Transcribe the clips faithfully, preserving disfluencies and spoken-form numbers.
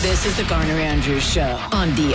This is the Garner Andrews Show on the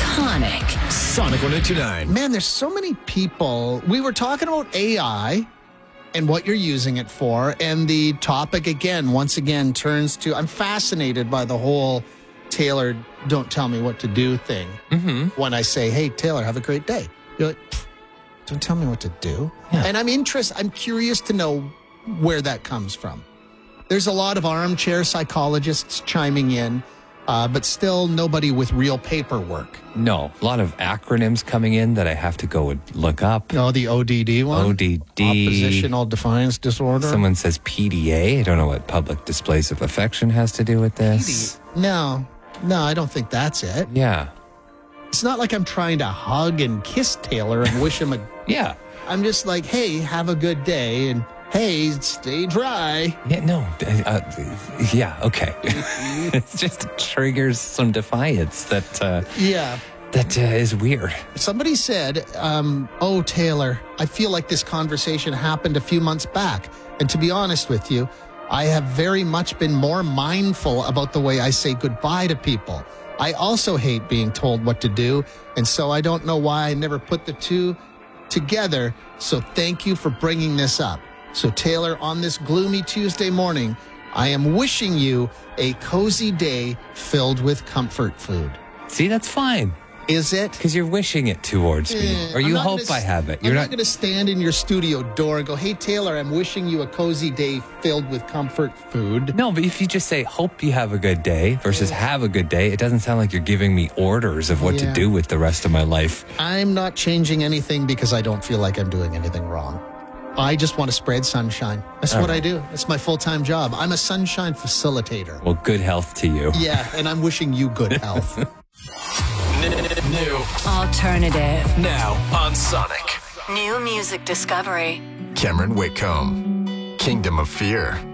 iconic Sonic one eighty-nine. Man, there's so many people. We were talking about A I and what you're using it for. And the topic, again, once again, turns to, I'm fascinated by the whole Taylor, don't tell me what to do thing. Mm-hmm. When I say, hey, Taylor, have a great day. You're like, don't tell me what to do. Yeah. And I'm interested, I'm curious to know where that comes from. There's a lot of armchair psychologists chiming in, uh, but still nobody with real paperwork. No, a lot of acronyms coming in that I have to go and look up. Oh, the O D D one? O D D. Oppositional defiance disorder? Someone says P D A. I don't know what public displays of affection has to do with this. P D A. No, no, I don't think that's it. Yeah. It's not like I'm trying to hug and kiss Taylor and wish him a... Yeah. I'm just like, hey, have a good day, and hey, stay dry. Yeah, no. Uh, yeah, okay. It just triggers some defiance that uh, Yeah. that uh, is weird. Somebody said, um, oh, Taylor, I feel like this conversation happened a few months back. And to be honest with you, I have very much been more mindful about the way I say goodbye to people. I also hate being told what to do, and so I don't know why I never put the two together. So thank you for bringing this up. So Taylor, on this gloomy Tuesday morning, I am wishing you a cozy day filled with comfort food. See, that's fine. Is it? Because you're wishing it towards me. Eh, Or you I'm not hope gonna I s- have it. I'm You're not, not... going to stand in your studio door and go, hey, Taylor, I'm wishing you a cozy day filled with comfort food. No, but if you just say, hope you have a good day versus have a good day, it doesn't sound like you're giving me orders of what Yeah. to do with the rest of my life. I'm not changing anything because I don't feel like I'm doing anything wrong. I just want to spread sunshine. That's All what right. I do. It's my full-time job. I'm a sunshine facilitator. Well, good health to you. Yeah, and I'm wishing you good health. New alternative. now on Sonic. New music discovery. Cameron Whitcomb. Kingdom of Fear.